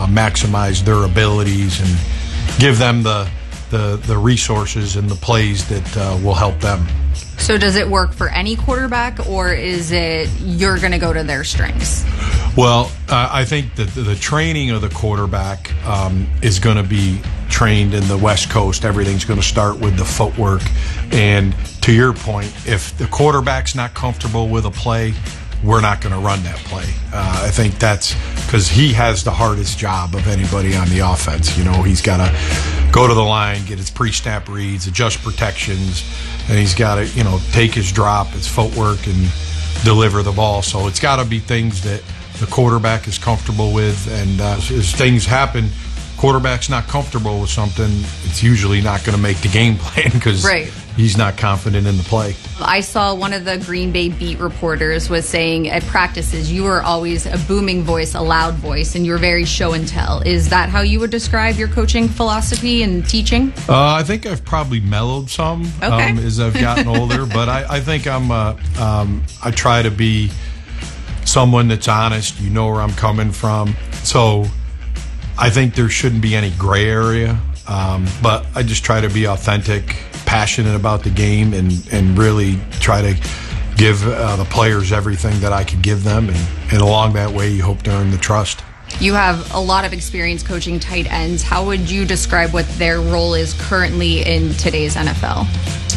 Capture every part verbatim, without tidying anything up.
maximize their abilities and give them the the, the resources and the plays that uh, will help them. So does it work for any quarterback, or is it you're going to go to their strengths? Well, uh, I think that the, the training of the quarterback um, is going to be trained in the West Coast. Everything's going to start with the footwork. And to your point, if the quarterback's not comfortable with a play, we're not going to run that play. Uh, I think that's because he has the hardest job of anybody on the offense. You know, he's got to go to the line, get his pre-snap reads, adjust protections, and he's got to, you know, take his drop, his footwork, and deliver the ball. So it's got to be things that the quarterback is comfortable with. And uh, as things happen, quarterback's not comfortable with something, it's usually not going to make the game plan because right. he's not confident in the play. I saw one of the Green Bay beat reporters was saying at practices you were always a booming voice, a loud voice, and you were very show and tell. Is that how you would describe your coaching philosophy and teaching? Uh, I think I've probably mellowed some okay. um, as I've gotten older, but I, I think I'm. Uh, um, I try to be someone that's honest. You know where I'm coming from, so I think there shouldn't be any gray area. Um, but I just try to be authentic, passionate about the game, and, and really try to give uh, the players everything that I could give them. And, and along that way, you hope to earn the trust. You have a lot of experience coaching tight ends. How would you describe what their role is currently in today's N F L?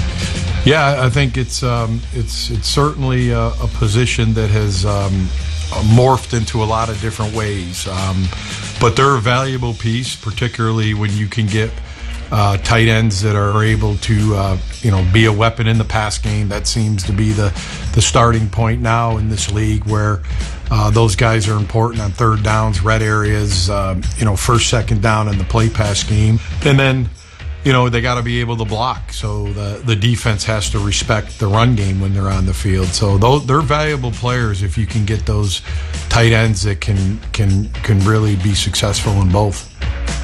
Yeah, I think it's um, it's it's certainly a, a position that has um, morphed into a lot of different ways. Um, but they're a valuable piece, particularly when you can get uh, tight ends that are able to uh, you know be a weapon in the pass game. That seems to be the the starting point now in this league, where uh, those guys are important on third downs, red areas, um, you know, first, second down in the play pass game, and then. You know, they got to be able to block. So the, the defense has to respect the run game when they're on the field. So those, they're valuable players if you can get those tight ends that can can can really be successful in both.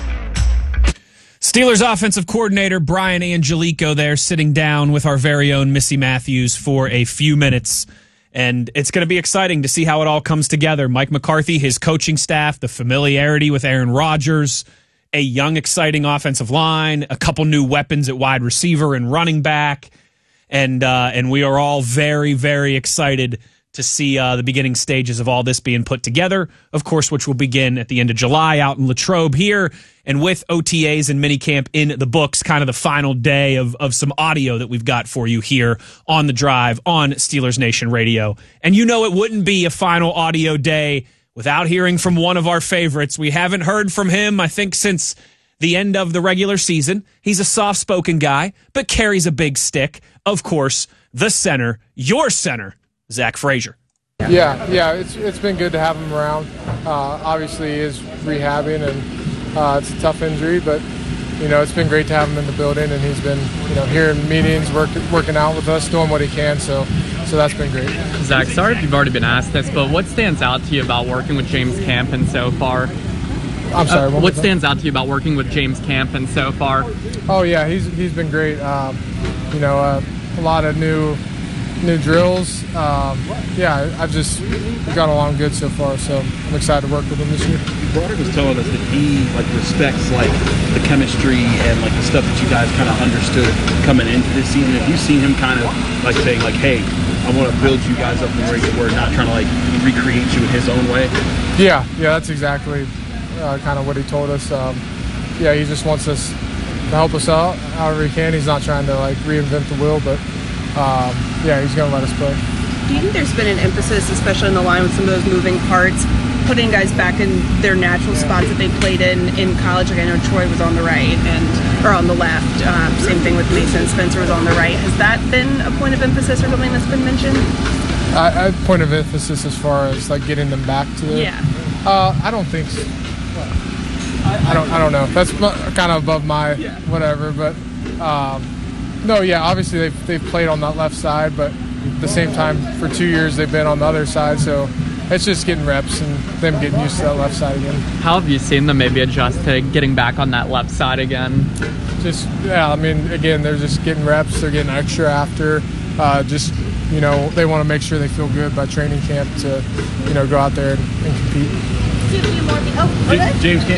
Steelers offensive coordinator Brian Angelico there sitting down with our very own Missy Matthews for a few minutes. And it's going to be exciting to see how it all comes together. Mike McCarthy, his coaching staff, the familiarity with Aaron Rodgers, a young, exciting offensive line, a couple new weapons at wide receiver and running back, and uh, and we are all very, very excited to see uh, the beginning stages of all this being put together, of course, which will begin at the end of July out in Latrobe here, and with O T As and minicamp in the books, kind of the final day of, of some audio that we've got for you here on The Drive on Steelers Nation Radio. And you know it wouldn't be a final audio day without hearing from one of our favorites. We haven't heard from him, I think, since the end of the regular season. He's a soft-spoken guy, but carries a big stick. Of course, the center, your center, Zach Frazier. Yeah, yeah, it's it's been good to have him around. Uh, obviously, he is rehabbing, and uh, it's a tough injury, but you know, it's been great to have him in the building, and he's been, you know, here in meetings, work, working out with us, doing what he can. So, so that's been great. Zach, sorry if you've already been asked this, but what stands out to you about working with James Campen so far? I'm sorry. Uh, what stands out to you about working with James Campen so far? Oh yeah, he's he's been great. Um, you know, uh, a lot of new new drills. Um, yeah, I've just got along good so far. So I'm excited to work with him this year. Broderick was telling us that he like respects like the chemistry and like the stuff that you guys kind of understood coming into this season. Have you seen him kind of like saying like, "Hey, I want to build you guys up and where we're not trying to like recreate you in his own way"? Yeah, yeah, that's exactly uh, kind of what he told us. Um, yeah, he just wants us to help us out however he can. He's not trying to like reinvent the wheel, but um, yeah, he's going to let us play. Do you think there's been an emphasis, especially in the line with some of those moving parts, putting guys back in their natural yeah. spots that they played in in college? Like I know Troy was on the right and or on the left. Um, same thing with Mason Spencer was on the right. Has that been a point of emphasis or something that's been mentioned? I, I point of emphasis as far as like getting them back to it. Yeah. Uh, I don't think so. I don't. I don't know. That's kind of above my whatever. But um, no, yeah. Obviously, they've they've played on that left side, but at the same time, for two years they've been on the other side. So it's just getting reps and them getting used to that left side again. How have you seen them maybe adjust to getting back on that left side again? Just yeah. I mean, again, they're just getting reps. They're getting extra after. Uh, just you know, they want to make sure they feel good by training camp to you know go out there and, and compete. James,